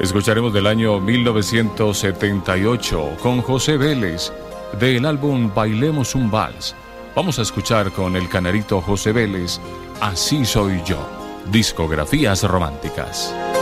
Escucharemos del año 1978 con José Vélez, del álbum Bailemos un Vals. Vamos a escuchar con el canarito José Vélez, Así soy yo, discografías románticas.